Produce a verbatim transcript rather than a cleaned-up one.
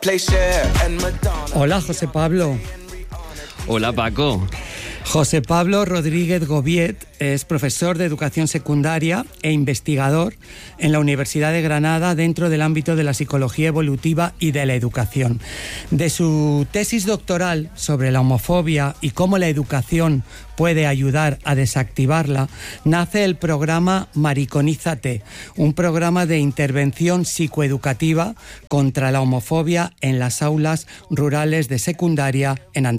Hola, José Pablo. Hola, Paco. José Pablo Rodríguez Gobiet es profesor de educación secundaria e investigador en la Universidad de Granada dentro del ámbito de la psicología evolutiva y de la educación. De su tesis doctoral sobre la homofobia y cómo la educación puede ayudar a desactivarla, nace el programa Mariconízate, un programa de intervención psicoeducativa contra la homofobia en las aulas rurales de secundaria en Andalucía.